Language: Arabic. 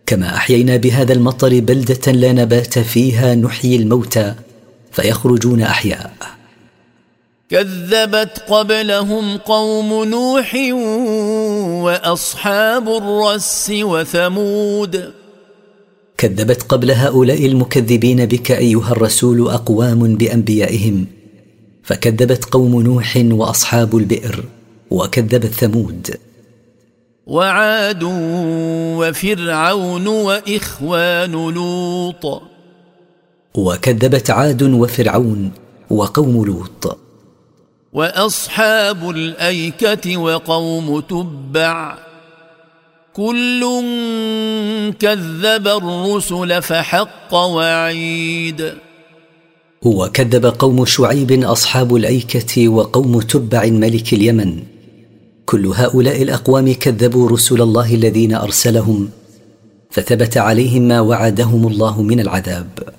كما أحيينا بهذا المطر بلدة لا نبات فيها نحيي الموتى فيخرجون أحياء. كذبت قبلهم قوم نوح وأصحاب الرس وثمود. كذبت قبل هؤلاء المكذبين بك أيها الرسول أقوام بأنبيائهم، فكذبت قوم نوح وأصحاب البئر، وكذبت ثمود. وعاد وفرعون وإخوان لوط. وكذبت عاد وفرعون وقوم لوط. وأصحاب الأيكة وقوم تبع، كل كذب الرسل فحق وعيد. وكذب قوم شعيب أصحاب الأيكة وقوم تبع ملك اليمن، كل هؤلاء الأقوام كذبوا رسل الله الذين أرسلهم، فثبت عليهم ما وعدهم الله من العذاب.